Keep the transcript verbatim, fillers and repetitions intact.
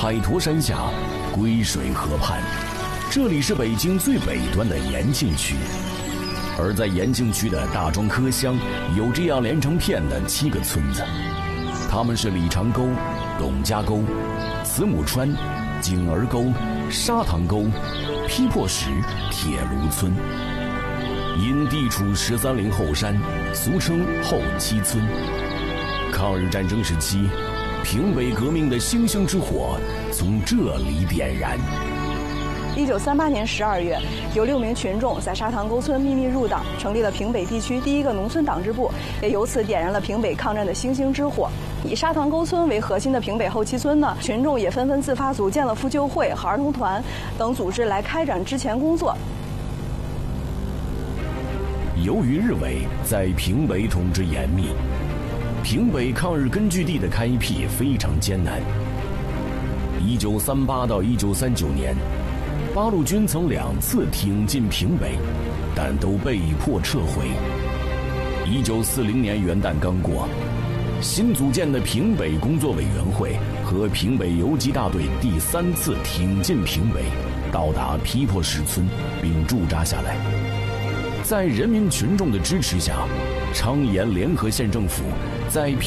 海坨山下，归水河畔，这里是北京最北端的延庆区。而在延庆区的大庄柯乡，有这样连成片的七个村子，他们是李长沟、董家沟、慈母川、景儿沟、沙塘沟、批破石、铁炉村。因地处十三陵后山，俗称后七村。抗日战争时期，平北革命的星星之火从这里点燃。 一九三八年十二月，有六名群众在沙塘沟村秘密入党，成立了平北地区第一个农村党支部，也由此点燃了平北抗战的星星之火。以沙塘沟村为核心的平北后七村呢，群众也纷纷自发组建了妇救会和儿童团等组织来开展支前工作。 由于日伪在平北统治严密，平北抗日根据地的开辟非常艰难。一九三八到一九三九年，八路军曾两次挺进平北，但都被迫撤回。一九四零年元旦刚过，新组建的平北工作委员会和平北游击大队第三次挺进平北，到达批破石村并驻扎下来。在人民群众的支持下，昌岩联合县政府在